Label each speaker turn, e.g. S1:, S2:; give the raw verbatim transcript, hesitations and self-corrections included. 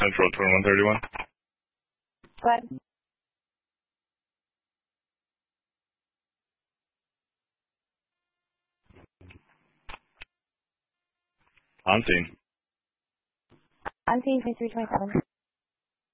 S1: Central twenty-one thirty-one.
S2: Go ahead.
S1: On scene.
S2: On scene, twenty-three twenty-seven.